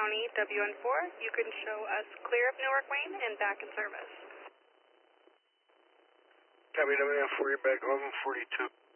County, WN4. You can show us clear of Newark Wayne and back in service. Copy, WN4, you're back 1142.